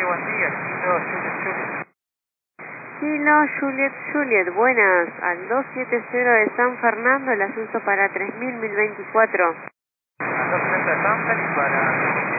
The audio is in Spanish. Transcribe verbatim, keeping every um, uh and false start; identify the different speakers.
Speaker 1: buen día, Kilo Juliet Juliet.
Speaker 2: Kilo Juliet Juliet, buenas, al doscientos setenta de San Fernando, el ascenso para tres mil, mil veinticuatro.
Speaker 1: Al doscientos setenta de Sanfer y para